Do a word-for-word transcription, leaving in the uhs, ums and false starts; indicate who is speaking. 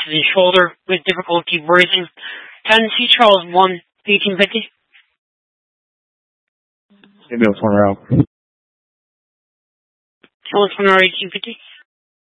Speaker 1: to the shoulder with difficulty breathing. ten C. Charles one, eighteen fifty.
Speaker 2: Ambulance one route.
Speaker 1: Charles one, eighteen fifty.